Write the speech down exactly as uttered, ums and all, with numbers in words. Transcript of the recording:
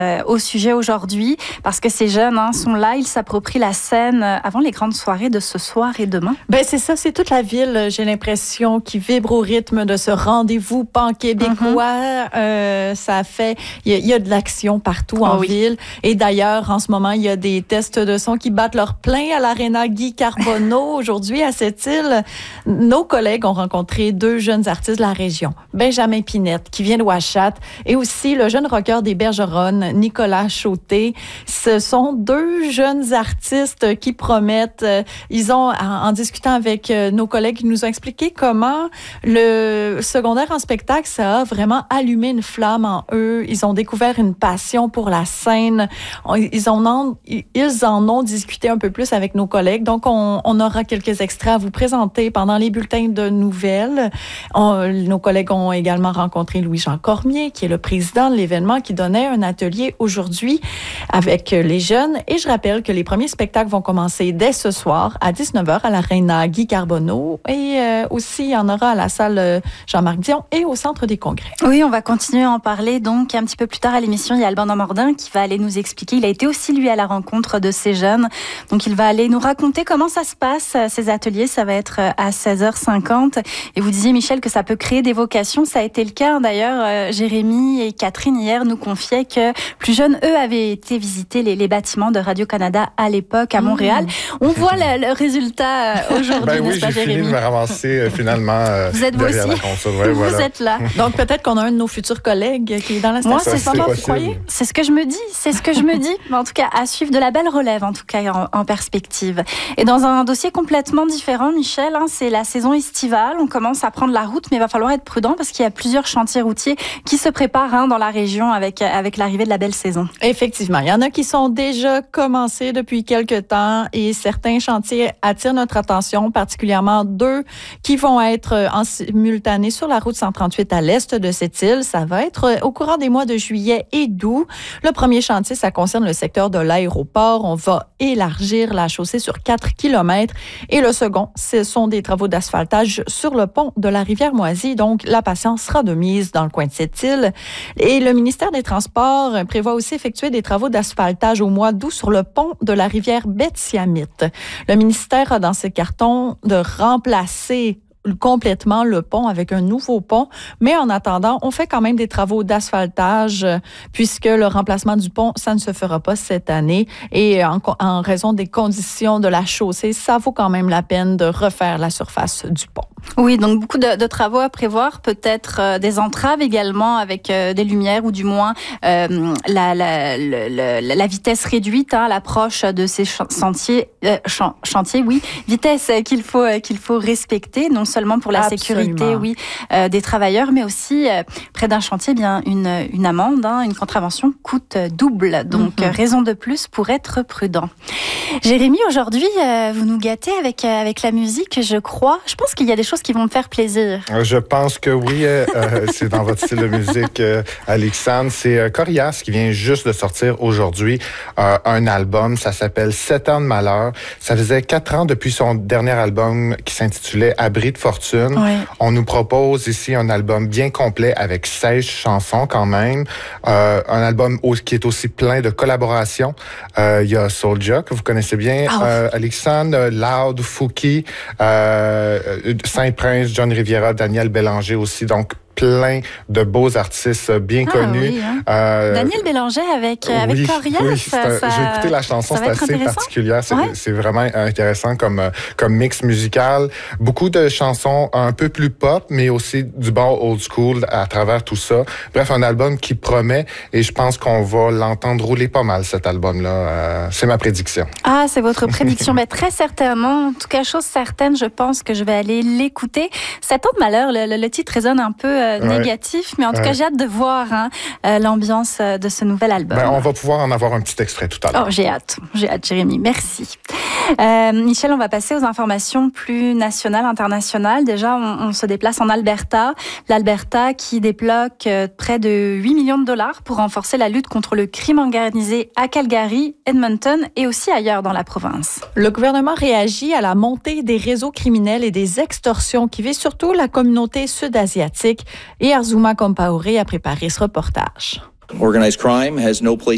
Euh, au sujet aujourd'hui, parce que ces jeunes hein, sont là, ils s'approprient la scène avant les grandes soirées de ce soir et demain. Ben c'est ça, c'est toute la ville, j'ai l'impression, qui vibre au rythme de ce rendez-vous pan-québécois. Mm-hmm. Euh, ça fait, il y, y a de l'action partout oh, en oui. ville. Et d'ailleurs, en ce moment, il y a des tests de son qui battent leur plein à l'Aréna Guy Carbonneau. Aujourd'hui, à cette île, nos collègues ont rencontré deux jeunes artistes de la région. Benjamin Pinette, qui vient de Ouachat, et aussi le jeune rocker des Bergeronnes, Nicolas Chauté. Ce sont deux jeunes artistes qui promettent. Ils ont, en, en discutant avec nos collègues, ils nous ont expliqué comment le secondaire en spectacle, ça a vraiment allumé une flamme en eux. Ils ont découvert une passion pour la scène. Ils en ont, ils en ont discuté un peu plus avec nos collègues. Donc, on, on aura quelques extraits à vous présenter pendant les bulletins de nouvelles. On, nos collègues ont également rencontré Louis-Jean Cormier, qui est le président de l'événement, qui donnait un atelier aujourd'hui avec les jeunes. Et je rappelle que les premiers spectacles vont commencer dès ce soir à dix-neuf heures à l'Aréna Guy Carbonneau et euh, aussi il y en aura à la salle Jean-Marc Dion et au Centre des Congrès. Oui, on va continuer à en parler. Donc, un petit peu plus tard à l'émission, il y a Alban Damordin qui va aller nous expliquer. Il a été aussi, lui, à la rencontre de ces jeunes. Donc, il va aller nous raconter comment ça se passe, ces ateliers. Ça va être à seize heures cinquante. Et vous disiez, Michel, que ça peut créer des vocations. Ça a été le cas. D'ailleurs, euh, Jérémy et Catherine, hier, nous confiaient que plus jeunes, eux, avaient été visiter les, les bâtiments de Radio-Canada à l'époque à Montréal. Mmh. On voit le, le résultat aujourd'hui, ben n'est-ce oui, pas, j'ai Jérémy? Fini de me ramasser euh, finalement euh, vous êtes vous aussi? La console. Ouais, vous voilà. êtes là. Donc peut-être qu'on a un de nos futurs collègues qui est dans la station. Moi, c'est ça, vous croyez? C'est ce que je me dis. C'est ce que je me dis. Mais en tout cas, à suivre de la belle relève, en tout cas en, en perspective. Et dans un dossier complètement différent, Michel, hein, c'est la saison estivale. On commence à prendre la route, mais il va falloir être prudent parce qu'il y a plusieurs chantiers routiers qui se préparent hein, dans la région avec avec l'arrivée de la belle saison. Effectivement, il y en a qui sont déjà commencés depuis quelques temps et certains chantiers attirent notre attention, particulièrement deux qui vont être en simultané sur la route cent trente-huit à l'est de cette île. Ça va être au courant des mois de juillet et d'août. Le premier chantier, ça concerne le secteur de l'aéroport. On va élargir la chaussée sur quatre kilomètres. Et le second, ce sont des travaux d'asphaltage sur le pont de la rivière Moisy. Donc, la patience sera de mise dans le coin de cette île. Et le ministère des Transports prévoit aussi effectuer des travaux d'asphaltage au mois d'août sur le pont de la rivière Betsiamite. Le ministère a dans ses cartons de remplacer complètement le pont avec un nouveau pont, mais en attendant, on fait quand même des travaux d'asphaltage puisque le remplacement du pont, ça ne se fera pas cette année et en, en raison des conditions de la chaussée, ça vaut quand même la peine de refaire la surface du pont. Oui, donc beaucoup de, de travaux à prévoir, peut-être euh, des entraves également avec euh, des lumières ou du moins euh, la, la, la, la, la vitesse réduite hein, à l'approche de ces sentiers, euh, chan, chantiers, oui, vitesse qu'il faut euh, qu'il faut respecter, non seulement pour la Absolument. sécurité, oui, euh, des travailleurs, mais aussi euh, près d'un chantier, bien une une amende, hein, une contravention coûte double, donc mm-hmm. raison de plus pour être prudent. Jérémy, aujourd'hui, euh, vous nous gâtez avec euh, avec la musique, je crois. Je pense qu'il y a des choses qui vont me faire plaisir. Je pense que oui, euh, c'est dans votre style de musique, euh, Alexandre. C'est euh, Corias qui vient juste de sortir aujourd'hui euh, un album. Ça s'appelle Sept ans de malheur. Ça faisait quatre ans depuis son dernier album qui s'intitulait Abri de fortune. Oui. On nous propose ici un album bien complet avec seize chansons quand même. Euh, un album qui est aussi plein de collaborations. Euh, il y a Soulja, que vous connaissez bien, ah, euh, Alexandre, Loud, Fouki, euh, Saint-Prince, John Riviera, Daniel Bélanger aussi. Donc, plein de beaux artistes bien ah, connus. Oui, hein. euh, Daniel Bélanger avec, euh, avec oui, Corias. Oui, ça, ça, j'ai écouté la chanson, c'est assez particulière. C'est, ouais. c'est vraiment intéressant comme, comme mix musical. Beaucoup de chansons un peu plus pop, mais aussi du bon old school à travers tout ça. Bref, un album qui promet et je pense qu'on va l'entendre rouler pas mal, cet album-là. Euh, c'est ma prédiction. Ah, c'est votre prédiction. Mais très certainement. En tout cas, chose certaine, je pense que je vais aller l'écouter. Sept ans de malheur, le, le, le titre résonne un peu euh, négatif, mais en tout ouais. cas, j'ai hâte de voir hein, euh, l'ambiance de ce nouvel album. Ben, on va pouvoir en avoir un petit extrait tout à l'heure. Oh, j'ai hâte. J'ai hâte, Jérémy. Merci. Euh, Michel, on va passer aux informations plus nationales, internationales. Déjà, on, on se déplace en Alberta. L'Alberta qui débloque euh, près de huit millions de dollars pour renforcer la lutte contre le crime organisé à Calgary, Edmonton et aussi ailleurs dans la province. Le gouvernement réagit à la montée des réseaux criminels et des extorsions qui visent surtout la communauté sud-asiatique. Et Arzuma Compaoré a préparé ce reportage. Organized crime has no place